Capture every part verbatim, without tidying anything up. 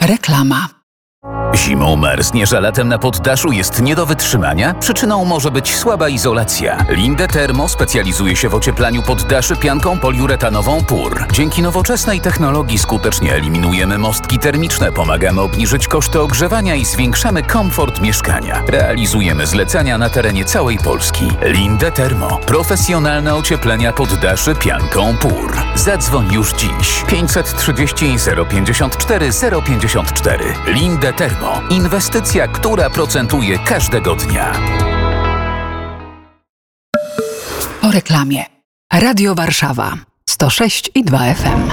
Reklama. Zimą marznie, że latem na poddaszu jest nie do wytrzymania? Przyczyną może być słaba izolacja. Linde Thermo specjalizuje się w ocieplaniu poddaszy pianką poliuretanową P U R. Dzięki nowoczesnej technologii skutecznie eliminujemy mostki termiczne, pomagamy obniżyć koszty ogrzewania i zwiększamy komfort mieszkania. Realizujemy zlecenia na terenie całej Polski. Linde Thermo. Profesjonalne ocieplenia poddaszy pianką P U R. Zadzwoń już dziś. pięćset trzydzieści zero pięćdziesiąt cztery zero pięćdziesiąt cztery. Linde Thermo. Inwestycja, która procentuje każdego dnia. Po reklamie. Radio Warszawa sto sześć i dwa F M.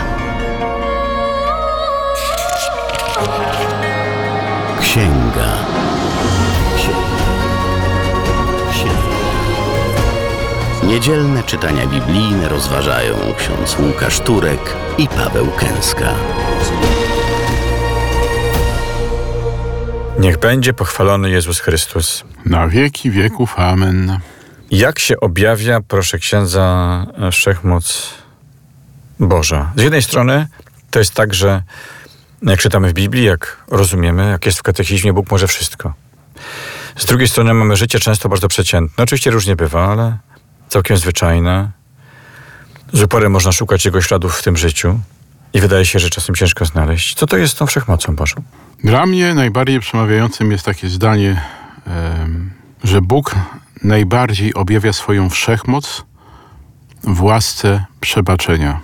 Księga. Księga. Księga. Niedzielne czytania biblijne rozważają ksiądz Łukasz Turek i Paweł Kęska. Niech będzie pochwalony Jezus Chrystus. Na wieki wieków. Amen. Jak się objawia, proszę księdza, wszechmoc Boża? Z jednej strony to jest tak, że jak czytamy w Biblii, jak rozumiemy, jak jest w katechizmie, Bóg może wszystko. Z drugiej strony mamy życie często bardzo przeciętne. Oczywiście różnie bywa, ale całkiem zwyczajne. Z uporem można szukać Jego śladów w tym życiu i wydaje się, że czasem ciężko znaleźć. Co to jest z tą wszechmocą Bożą? Dla mnie najbardziej przemawiającym jest takie zdanie, że Bóg najbardziej objawia swoją wszechmoc w łasce przebaczenia.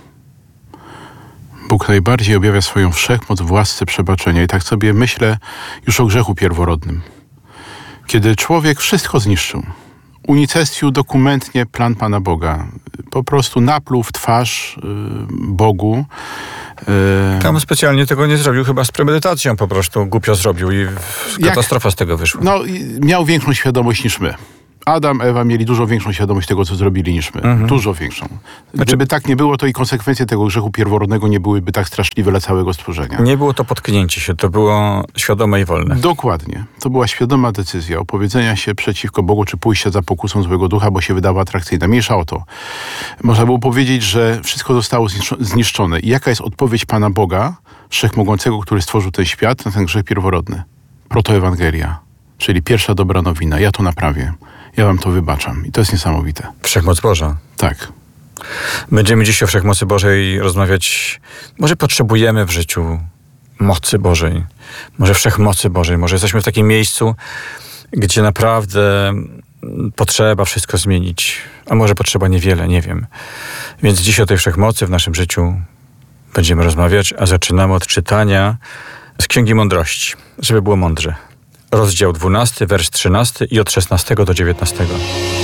Bóg najbardziej objawia swoją wszechmoc w łasce przebaczenia. I tak sobie myślę już o grzechu pierworodnym. Kiedy człowiek wszystko zniszczył, unicestwił dokumentnie plan Pana Boga, po prostu napluł w twarz Bogu. Tam specjalnie tego nie zrobił, chyba z premedytacją po prostu głupio zrobił i katastrofa Jak, z tego wyszła. No, miał większą świadomość niż my. Adam, Ewa mieli dużo większą świadomość tego, co zrobili niż my. Mhm. Dużo większą. Gdyby tak nie było, to i konsekwencje tego grzechu pierworodnego nie byłyby tak straszliwe dla całego stworzenia. Nie było to potknięcie się, to było świadome i wolne. Dokładnie. To była świadoma decyzja opowiedzenia się przeciwko Bogu, czy pójścia za pokusą złego ducha, bo się wydała atrakcyjna. Mniejsza o to. Można było powiedzieć, że wszystko zostało zniszczone. I jaka jest odpowiedź Pana Boga, Wszechmogącego, który stworzył ten świat, na ten grzech pierworodny? Protoewangelia, czyli pierwsza dobra nowina. Ja to naprawię. Ja wam to wybaczam. I to jest niesamowite. Wszechmoc Boża. Tak. Będziemy dziś o wszechmocy Bożej rozmawiać. Może potrzebujemy w życiu mocy Bożej. Może wszechmocy Bożej. Może jesteśmy w takim miejscu, gdzie naprawdę potrzeba wszystko zmienić. A może potrzeba niewiele, nie wiem. Więc dziś o tej wszechmocy w naszym życiu będziemy rozmawiać, a zaczynamy od czytania z Księgi Mądrości, żeby było mądrze. Rozdział dwunasty, wers trzynasty i od szesnastego do dziewiętnastego.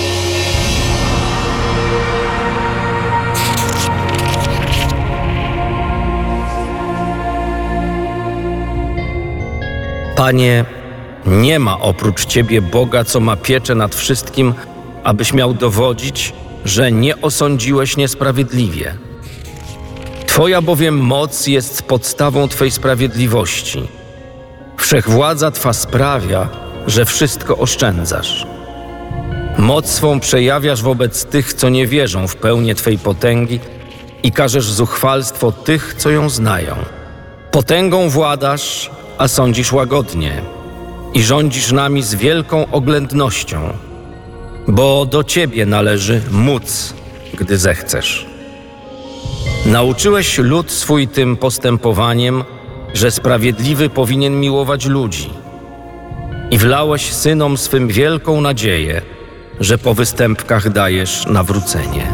Panie, nie ma oprócz Ciebie Boga, co ma pieczę nad wszystkim, abyś miał dowodzić, że nie osądziłeś niesprawiedliwie. Twoja bowiem moc jest podstawą Twej sprawiedliwości. Wszechwładza Twa sprawia, że wszystko oszczędzasz. Moc swą przejawiasz wobec tych, co nie wierzą w pełnię Twej potęgi i karzesz zuchwalstwo tych, co ją znają. Potęgą władasz, a sądzisz łagodnie i rządzisz nami z wielką oględnością, bo do Ciebie należy móc, gdy zechcesz. Nauczyłeś lud swój tym postępowaniem, że sprawiedliwy powinien miłować ludzi. I wlałeś synom swym wielką nadzieję, że po występkach dajesz nawrócenie.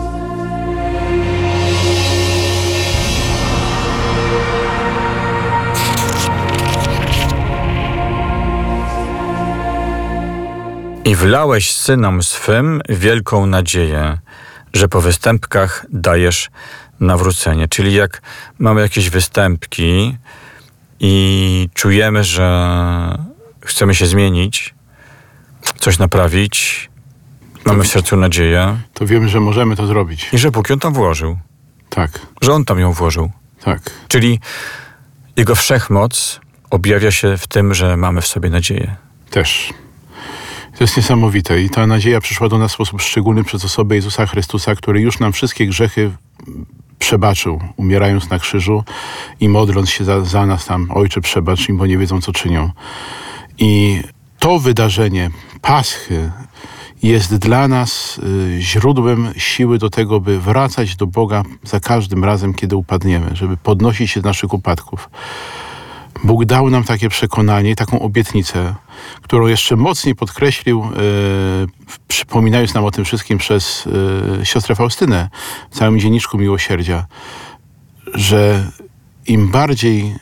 I wlałeś synom swym wielką nadzieję, że po występkach dajesz nawrócenie. Czyli jak mamy jakieś występki i czujemy, że chcemy się zmienić, coś naprawić, mamy w sercu nadzieję. To wiemy, że możemy to zrobić. I że Bóg ją tam włożył. Tak. Że On tam ją włożył. Tak. Czyli Jego wszechmoc objawia się w tym, że mamy w sobie nadzieję. Też. To jest niesamowite i ta nadzieja przyszła do nas w sposób szczególny przez osobę Jezusa Chrystusa, który już nam wszystkie grzechy przebaczył, umierając na krzyżu i modląc się za, za nas tam, Ojcze, przebacz im, bo nie wiedzą, co czynią. I to wydarzenie Paschy jest dla nas y, źródłem siły do tego, by wracać do Boga za każdym razem, kiedy upadniemy, żeby podnosić się z naszych upadków. Bóg dał nam takie przekonanie, taką obietnicę, którą jeszcze mocniej podkreślił, y, przypominając nam o tym wszystkim przez y, siostrę Faustynę w całym dzienniczku miłosierdzia, że im bardziej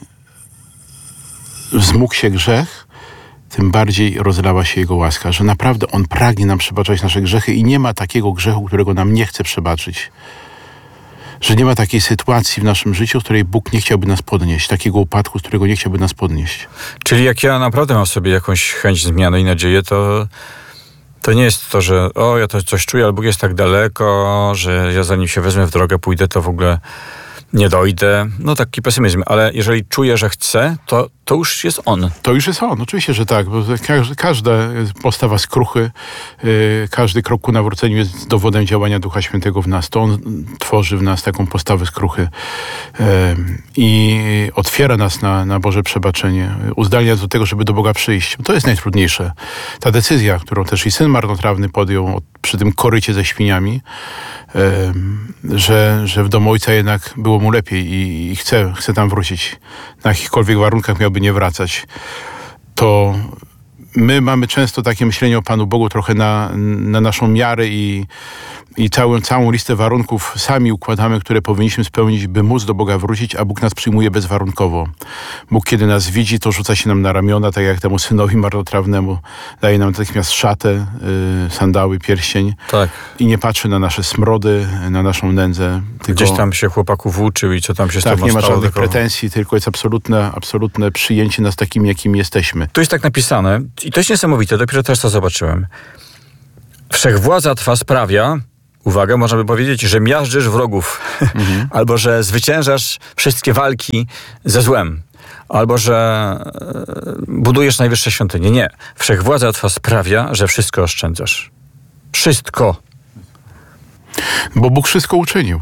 wzmógł się grzech, tym bardziej rozlała się Jego łaska, że naprawdę On pragnie nam przebaczać nasze grzechy i nie ma takiego grzechu, którego nam nie chce przebaczyć. Że nie ma takiej sytuacji w naszym życiu, z której Bóg nie chciałby nas podnieść, takiego upadku, z którego nie chciałby nas podnieść. Czyli jak ja naprawdę mam w sobie jakąś chęć zmiany i nadzieję, to, to nie jest to, że o, ja to coś czuję, ale Bóg jest tak daleko, że ja zanim się wezmę w drogę, pójdę, to w ogóle nie dojdę. No taki pesymizm, ale jeżeli czuję, że chcę, to, to już jest On. To już jest On, oczywiście, że tak. Bo każda, każda postawa skruchy, yy, każdy krok ku nawróceniu jest dowodem działania Ducha Świętego w nas. To On tworzy w nas taką postawę skruchy yy, i otwiera nas na, na Boże przebaczenie. Uzdalnia do tego, żeby do Boga przyjść. To jest najtrudniejsze. Ta decyzja, którą też i syn marnotrawny podjął od, przy tym korycie ze świniami, yy, że, że w domu Ojca jednak było mu lepiej i, i chce, chce tam wrócić. Na jakichkolwiek warunkach miałby nie wracać. To my mamy często takie myślenie o Panu Bogu trochę na, na naszą miarę i, i całą, całą listę warunków sami układamy, które powinniśmy spełnić, by móc do Boga wrócić, a Bóg nas przyjmuje bezwarunkowo. Bóg, kiedy nas widzi, to rzuca się nam na ramiona, tak jak temu synowi marnotrawnemu. Daje nam natychmiast szatę, y, sandały, pierścień. Tak. I nie patrzy na nasze smrody, na naszą nędzę. Tylko Gdzieś tam się chłopaku włóczył i co tam się z tak, tobą nie ma stało. żadnych tylko... pretensji, tylko jest absolutne, absolutne przyjęcie nas takimi, jakimi jesteśmy. Tu jest tak napisane i to jest niesamowite, dopiero teraz to zobaczyłem. Wszechwładza Twa sprawia, uwaga, można by powiedzieć, że miażdżysz wrogów, mhm. albo że zwyciężasz wszystkie walki ze złem, albo że e, budujesz najwyższe świątynie. Nie. Wszechwładza Twa sprawia, że wszystko oszczędzasz. Wszystko. Bo Bóg wszystko uczynił.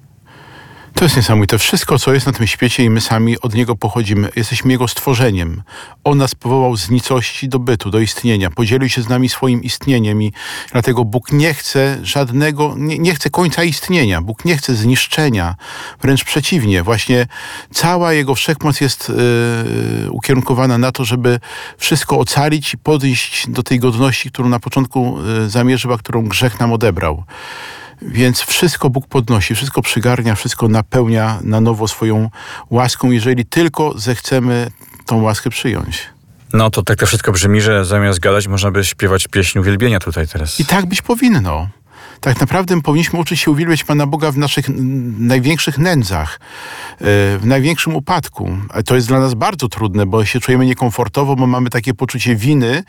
To jest niesamowite. Wszystko, co jest na tym świecie i my sami od Niego pochodzimy. Jesteśmy Jego stworzeniem. On nas powołał z nicości do bytu, do istnienia. Podzielił się z nami swoim istnieniem i dlatego Bóg nie chce żadnego, nie, nie chce końca istnienia. Bóg nie chce zniszczenia. Wręcz przeciwnie. Właśnie cała Jego wszechmoc jest yy, ukierunkowana na to, żeby wszystko ocalić i podejść do tej godności, którą na początku yy, zamierzył, a którą grzech nam odebrał. Więc wszystko Bóg podnosi, wszystko przygarnia, wszystko napełnia na nowo swoją łaską, jeżeli tylko zechcemy tą łaskę przyjąć. No to tak to wszystko brzmi, że zamiast gadać można by śpiewać pieśń uwielbienia tutaj teraz. I tak być powinno. Tak naprawdę powinniśmy uczyć się uwielbiać Pana Boga w naszych największych nędzach, w największym upadku. To jest dla nas bardzo trudne, bo się czujemy niekomfortowo, bo mamy takie poczucie winy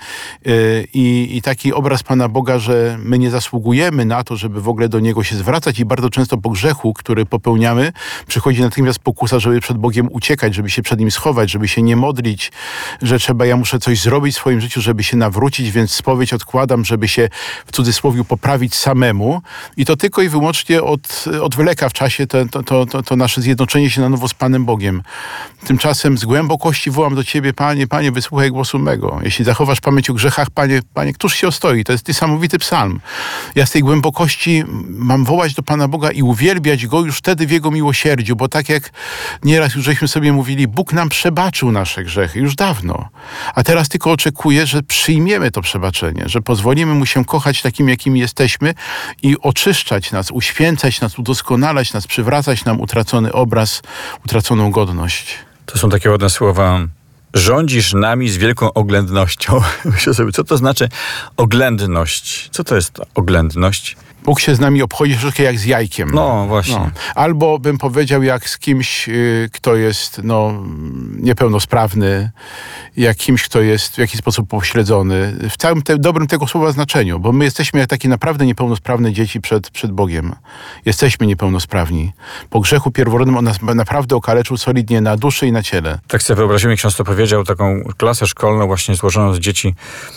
i, i taki obraz Pana Boga, że my nie zasługujemy na to, żeby w ogóle do Niego się zwracać i bardzo często po grzechu, który popełniamy, przychodzi natychmiast pokusa, żeby przed Bogiem uciekać, żeby się przed Nim schować, żeby się nie modlić, że trzeba, ja muszę coś zrobić w swoim życiu, żeby się nawrócić, więc spowiedź odkładam, żeby się w cudzysłowie poprawić samemu. I to tylko i wyłącznie od, odwleka w czasie to, to, to, to nasze zjednoczenie się na nowo z Panem Bogiem. Tymczasem z głębokości wołam do Ciebie, Panie, Panie, wysłuchaj głosu mego. Jeśli zachowasz pamięć o grzechach, Panie, Panie, któż się ostoi? To jest niesamowity psalm. Ja z tej głębokości mam wołać do Pana Boga i uwielbiać Go już wtedy w Jego miłosierdziu, bo tak jak nieraz już żeśmy sobie mówili, Bóg nam przebaczył nasze grzechy już dawno. A teraz tylko oczekuję, że przyjmiemy to przebaczenie, że pozwolimy Mu się kochać takim, jakimi jesteśmy i oczyszczać nas, uświęcać nas, udoskonalać nas, przywracać nam utracony obraz, utraconą godność. To są takie ładne słowa. Rządzisz nami z wielką oględnością. Myślę sobie, co to znaczy oględność? Co to jest oględność? Bóg się z nami obchodzi troszkę jak z jajkiem. No właśnie. No. Albo bym powiedział jak z kimś, yy, kto jest no, niepełnosprawny, jak kimś, kto jest w jakiś sposób pośledzony. W całym te, dobrym tego słowa znaczeniu, bo my jesteśmy jak takie naprawdę niepełnosprawne dzieci przed, przed Bogiem. Jesteśmy niepełnosprawni. Po grzechu pierworodnym on nas naprawdę okaleczył solidnie na duszy i na ciele. Tak sobie wyobraziłem, jak ksiądz to powiedział, taką klasę szkolną właśnie złożoną z dzieci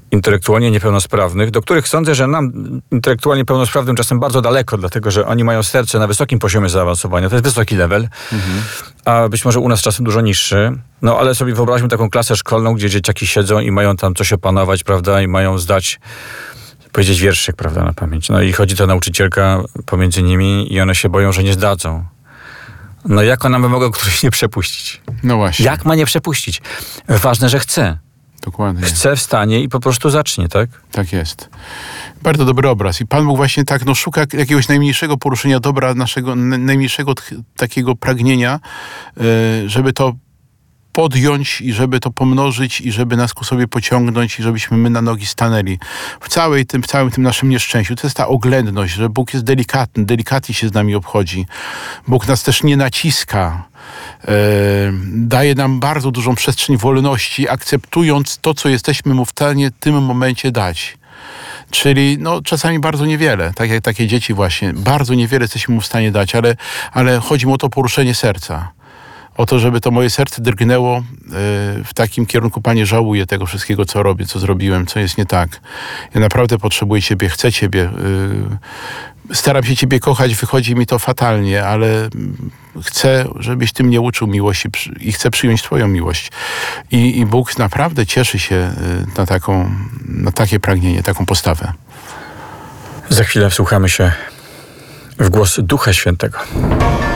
intelektualnie niepełnosprawnych, do których sądzę, że nam intelektualnie pełnosprawnym czasem bardzo daleko, dlatego że oni mają serce na wysokim poziomie zaawansowania. To jest wysoki level, mhm. a być może u nas czasem dużo niższy. No ale sobie wyobraźmy taką klasę szkolną, gdzie dzieciaki siedzą i mają tam coś opanować, prawda, i mają zdać, powiedzieć wierszyk, prawda, na pamięć. No i chodzi ta nauczycielka pomiędzy nimi i one się boją, że nie zdadzą. No jak ona by mogła któryś nie przepuścić? No właśnie. Jak ma nie przepuścić? Ważne, że chce. Dokładnie. Chce, wstanie i po prostu zacznie, tak? Tak jest. Bardzo dobry obraz. I Pan Bóg właśnie tak no, szuka jakiegoś najmniejszego poruszenia dobra, naszego n- najmniejszego t- takiego pragnienia, yy, żeby to podjąć i żeby to pomnożyć i żeby nas ku sobie pociągnąć i żebyśmy my na nogi stanęli. W, całej tym, w całym tym naszym nieszczęściu to jest ta oględność, że Bóg jest delikatny, delikatnie się z nami obchodzi. Bóg nas też nie naciska. Yy, daje nam bardzo dużą przestrzeń wolności, akceptując to, co jesteśmy mu w stanie w tym momencie dać. Czyli no, czasami bardzo niewiele, tak jak takie dzieci właśnie, bardzo niewiele jesteśmy mu w stanie dać, ale, ale chodzi mu o to poruszenie serca. O to, żeby to moje serce drgnęło yy, w takim kierunku, Panie, żałuję tego wszystkiego, co robię, co zrobiłem, co jest nie tak. Ja naprawdę potrzebuję Ciebie, chcę Ciebie. Yy, staram się Ciebie kochać, wychodzi mi to fatalnie, ale chcę, żebyś Ty mnie uczył miłości i chcę przyjąć Twoją miłość. I, i Bóg naprawdę cieszy się yy, na, taką, na takie pragnienie, taką postawę. Za chwilę wsłuchamy się w głos Ducha Świętego.